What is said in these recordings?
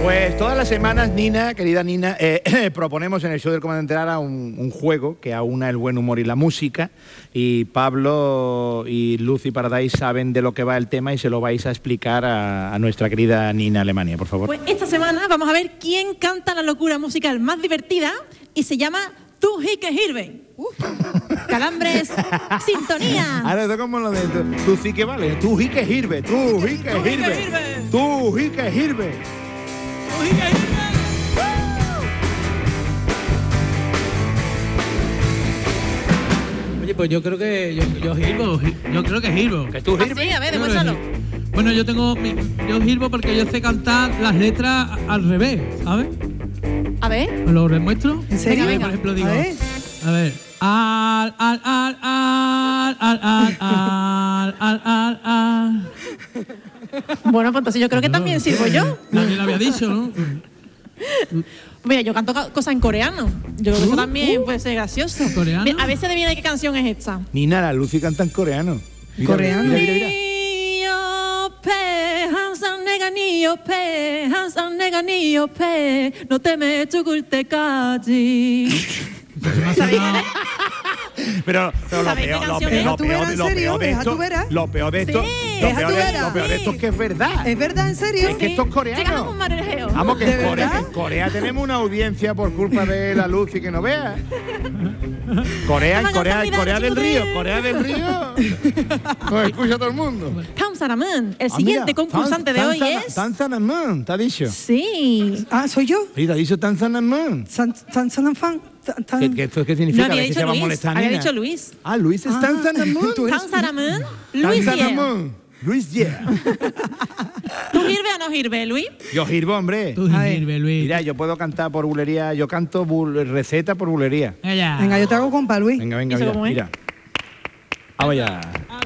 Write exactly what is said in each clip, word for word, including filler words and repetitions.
Pues todas las semanas, Nina, querida Nina, eh, proponemos en el show del Comandante Lara un, un juego que aúna el buen humor y la música. Y Pablo y Lucy Paradise saben de lo que va el tema y se lo vais a explicar a, a nuestra querida Nina Alemania, por favor. Pues esta semana vamos a ver quién canta la locura musical más divertida y se llama Tú Hique Hirve. Uh, Calambres, sintonía. Ahora esto como lo de tú, tú sí que vale, tú Hique Hirve, tú Hique Hirve, tú Hique Hirve. Oye, pues yo creo que yo, yo girbo, yo creo que girbo. ¿Que tú girbe? Sí, a ver, demuéstralo. Bueno, yo tengo, yo girbo porque yo sé cantar las letras al revés, ¿sabes? A ver. ¿Os lo demuestro? ¿En serio? Venga, Por ejemplo, digo, a ver. a ver, al, al, al, al, al, al, al, al, al, al. Bueno, pues entonces yo creo que también sirvo yo. Nadie lo había dicho, ¿no? Mira, yo canto cosas en coreano. Yo creo que eso también uh, puede ser gracioso. ¿Coreano? Mira, a ver si adivina de qué canción es esta. Nina, la Lucy canta en coreano. Mira, ¿Coreano? Mira, mira, mira. 옆에 항상 내가 네 옆에 항상 내가 네 옆에 너 때문에 죽을 때까지. ¿Sabéis cuál es? Pero, pero lo ¿Sabéis qué peor, lo canción peor, es? lo ¿Tu vera, peor, en lo serio? peor de ¿Es a esto, tu vera? lo peor de esto, Sí, lo es a peor tu de, vera. lo peor de esto es que es verdad. ¿Es verdad, en serio? Es que esto es coreano. Llegamos un marejeo. Vamos, que ¿De en Corea, verdad? en Corea tenemos una audiencia por culpa de la Lucy que no vea. Corea, en Corea, en Corea del Río, Corea del Río. Nos escucha todo el mundo. Kamsaraman, el Ah, siguiente mira, concursante Tan- de hoy Tanzana- es... Tanzanaman, ¿te ha dicho? Sí. Ah, ¿soy yo? Sí, te ha dicho Tanzanaman. San, san, san, fan, tan, tan- ¿Qué, qué, esto qué No significa? había A ver si dicho se va a Luis. molestar, Había Nina. dicho Luis. Ah, Luis es Ah, Tanzanaman. tú eres- Kamsaraman, Luis. yeah. Tanzanaman. Luis, yeah. ¿Tú girbe o no girbe, Luis? Yo girbo, hombre. Tú A ver. girbe, Luis. Mira, yo puedo cantar por bulería, yo canto bul- receta por bulería. Venga, Venga, yo te hago compa, Luis. Venga, venga, ¿Eso mira. cómo es? mira. Vamos allá.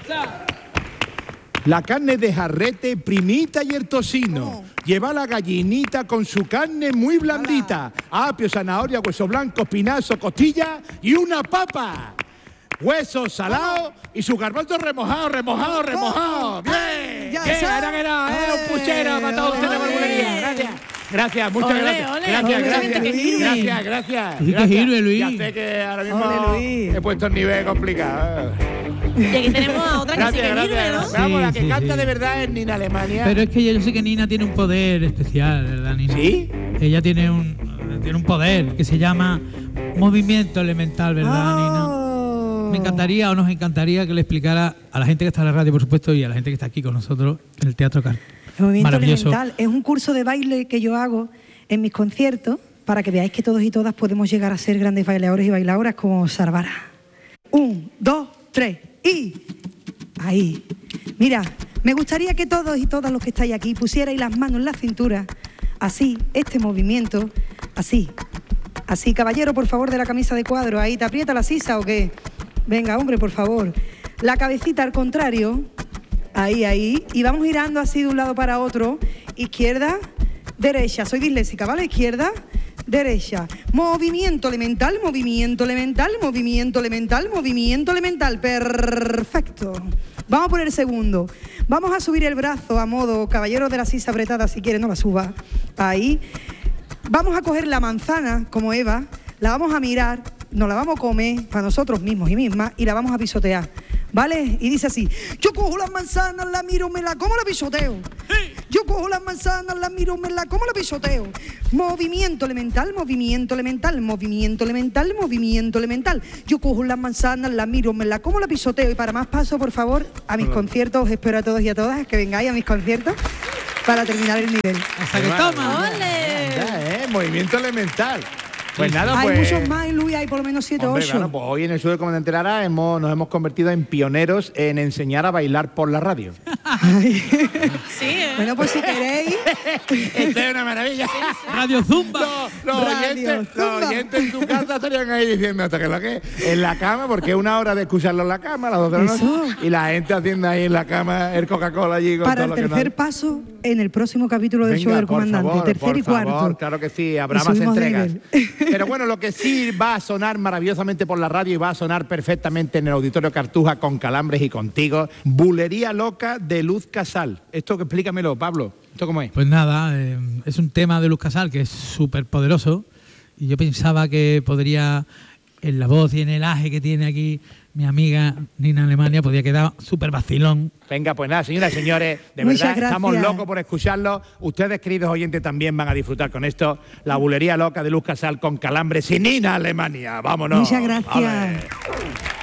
La carne de jarrete, primita y el tocino. ¿Cómo? Lleva la gallinita con su carne muy blandita. Apio, zanahoria, hueso blanco, espinazo, costilla y una papa. Huesos salados y su garbanzo remojado, remojado, remojado. ¡Bien! Ya ¡Bien! sé. Era que era, era un puchero para todos ustedes por Ole. bulería. Gracias. Gracias, muchas Ole, gracias. ole. Gracias, Ole, gracias. gente que girbe. Gracias, gracias. Sí que gracias. girbe, Luis. Ya sé que ahora mismo Ole, Luis. he puesto el nivel complicado. Y aquí tenemos a otra que sí Gracias, que gracias. girbe, ¿no? Vamos, la Sí, que sí, canta sí. de verdad es Nina Alemania. Pero es que yo sé que Nina tiene un poder especial, ¿verdad, Nina? ¿Sí? Ella tiene un, tiene un poder que se llama movimiento elemental, ¿verdad, Nina? Oh. Me encantaría o nos encantaría que le explicara a la gente que está en la radio, por supuesto, y a la gente que está aquí con nosotros en el Teatro Car. El movimiento Maravilloso. elemental es un curso de baile que yo hago en mis conciertos para que veáis que todos y todas podemos llegar a ser grandes bailadores y bailadoras como Sarvara. Un, dos, tres y... Ahí. Mira, me gustaría que todos y todas los que estáis aquí pusierais las manos en la cintura. Así, este movimiento. Así. Así, caballero, por favor, de la camisa de cuadro. Ahí, ¿te aprieta la sisa o qué? Venga, hombre, por favor. La cabecita al contrario. Ahí, ahí. Y vamos girando así de un lado para otro. Izquierda, derecha. Soy disléxica, ¿vale? Izquierda, derecha. Movimiento elemental, movimiento elemental, movimiento elemental, movimiento elemental. Perfecto. Vamos por el segundo. Vamos a subir el brazo a modo caballero de la sisa apretada, si quiere, no la suba. Ahí. Vamos a coger la manzana, como Eva, la vamos a mirar, nos la vamos a comer para nosotros mismos y mismas y la vamos a pisotear, ¿vale? Y dice así, yo cojo las manzanas, la miro, me la como, la pisoteo. Yo cojo las manzanas, la miro, me la como, la pisoteo. Movimiento elemental, movimiento elemental, movimiento elemental, movimiento elemental. Yo cojo las manzanas, la miro, me la como, la pisoteo. Y para más paso, por favor, a mis conciertos, os espero a todos y a todas que vengáis a mis conciertos para terminar el nivel. Hasta que toma. ¡Ole! Ya, ¿eh? Movimiento elemental. Pues nada, Hay pues... muchos más, Luis, hay por lo menos siete o Hombre, ocho. claro, pues hoy en el show del Comandante Lara hemos, nos hemos convertido en pioneros en enseñar a bailar por la radio. Sí, ¿eh? Bueno, pues si queréis... Esto es una maravilla. Radio Zumba. Los, los Radio oyentes, los Zumba. oyentes en tu casa estarían ahí diciendo hasta que lo que en la cama, porque es una hora de escucharlo en la cama a las dos de la noche. Eso. Y la gente haciendo ahí en la cama el Coca-Cola allí con Para todo el lo que tercer nos- paso en el próximo capítulo del Venga, show del por comandante, favor, tercer por y cuarto. favor, claro que sí, habrá Y más subimos de entregas. nivel. Pero bueno, lo que sí va a sonar maravillosamente por la radio y va a sonar perfectamente en el Auditorio Cartuja con Calambres y contigo, Bulería Loca de Luz Casal. Esto, explícamelo, Pablo. ¿Esto cómo es? Pues nada, eh, es un tema de Luz Casal que es súper poderoso y yo pensaba que podría, en la voz y en el aje que tiene aquí mi amiga Nina Alemania, podría quedar súper vacilón. Venga, pues nada, señoras y señores, de Muchas verdad gracias. estamos locos por escucharlo. Ustedes, queridos oyentes, también van a disfrutar con esto. La bulería loca de Luz Casal con Calambres y Nina Alemania. ¡Vámonos! Muchas gracias. ¡Ale!